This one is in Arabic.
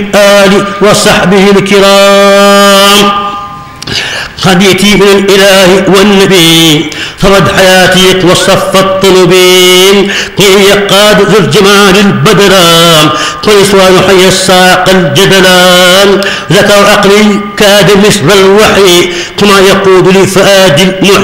آل وصحبه الكرام. هديتي من الإله والنبي فرد حياتي وصف الطلبين قيل يقاد ذو الجمال البدران قيسوان حي الساق الجدلان ذكر عقلي كاد مثل الوحي كما يقود لفؤاد